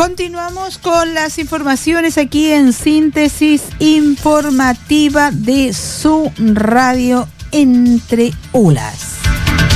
Continuamos con las informaciones aquí en Síntesis Informativa de su radio Entre Olas.